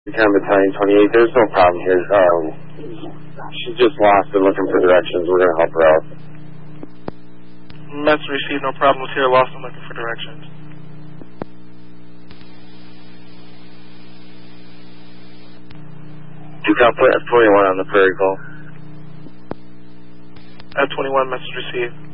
Town Battalion 28, there's no problem here. She's just lost and looking for directions. We're going to help her out. Message received, no problems here, lost and looking for directions. You got F21 on the prairie call. F21, message received.